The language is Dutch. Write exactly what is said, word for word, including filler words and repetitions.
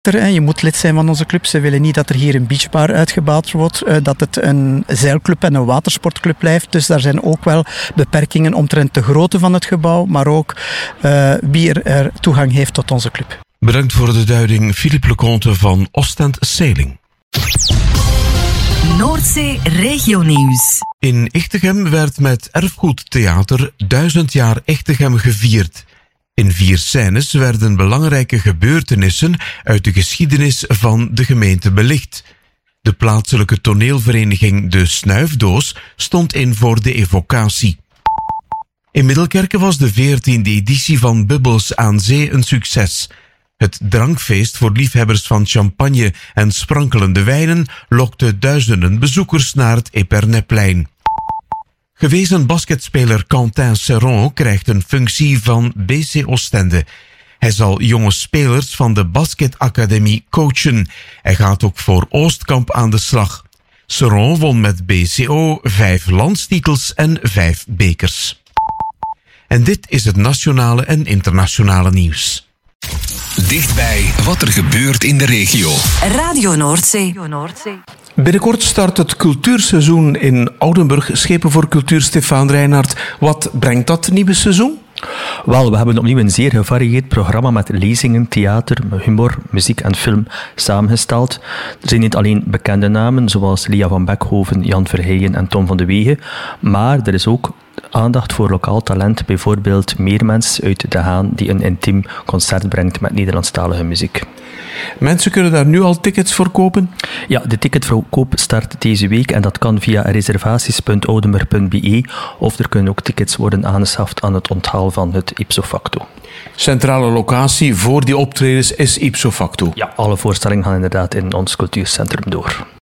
Je moet lid zijn van onze club. Ze willen niet dat er hier een beachbar uitgebouwd wordt, dat het een zeilclub en een watersportclub blijft. Dus daar zijn ook wel beperkingen omtrent de grootte van het gebouw, maar ook uh, wie er, er toegang heeft tot onze club. Bedankt voor de duiding, Philippe Leconte van Ostend Sailing. Noordzee Regionieuws. In Echtegem werd met Erfgoedtheater duizend jaar Echtegem gevierd. In vier scènes werden belangrijke gebeurtenissen uit de geschiedenis van de gemeente belicht. De plaatselijke toneelvereniging De Snuifdoos stond in voor de evocatie. In Middelkerke was de veertiende editie van Bubbels aan Zee een succes. Het drankfeest voor liefhebbers van champagne en sprankelende wijnen lokte duizenden bezoekers naar het Eperneplein. Gewezen basketspeler Quentin Serron krijgt een functie van B C Oostende. Hij zal jonge spelers van de basketacademie coachen. Hij gaat ook voor Oostkamp aan de slag. Serron won met B C O vijf landstitels en vijf bekers. En dit is het nationale en internationale nieuws. Dichtbij wat er gebeurt in de regio. Radio Noordzee. Binnenkort start het cultuurseizoen in Oudenburg. Schepen voor Cultuur, Stefaan Reinhardt. Wat brengt dat nieuwe seizoen? Wel, we hebben opnieuw een zeer gevarieerd programma met lezingen, theater, humor, muziek en film samengesteld. Er zijn niet alleen bekende namen zoals Lia van Beckhoven, Jan Verheijen en Tom van de Wegen, maar er is ook aandacht voor lokaal talent, bijvoorbeeld Meermens uit De Haan, die een intiem concert brengt met Nederlandstalige muziek. Mensen kunnen daar nu al tickets voor kopen? Ja, de ticketverkoop start deze week en dat kan via reservaties punt oudenburg punt b e of er kunnen ook tickets worden aangeschaft aan het onthaal van het ipso facto. Centrale locatie voor die optredens is ipso facto? Ja, alle voorstellingen gaan inderdaad in ons cultuurcentrum door.